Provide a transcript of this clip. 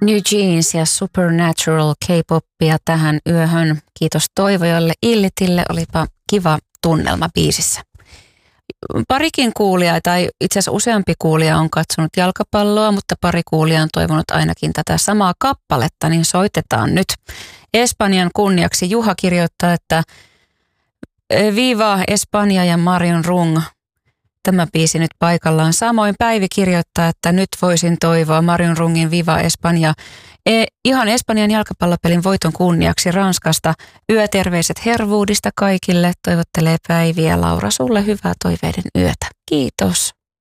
New Jeans ja Supernatural K-popia tähän yöhön. Kiitos Toivojalle Illitille, olipa kiva tunnelma biisissä. Parikin kuulija, tai itse asiassa useampi kuulija on katsonut jalkapalloa, mutta pari kuulija on toivonut ainakin tätä samaa kappaletta, niin soitetaan nyt. Espanjan kunniaksi Juha kirjoittaa, että Viva Espanja ja Marion Rung. Tämä biisi nyt paikallaan. Samoin Päivi kirjoittaa, että nyt voisin toivoa Marion Rungin Viva Espanja. Ihan Espanjan jalkapallopelin voiton kunniaksi Ranskasta. Yöterveiset Herwoodista kaikille. Toivottelee Päivi ja Laura sulle hyvää toiveiden yötä. Kiitos.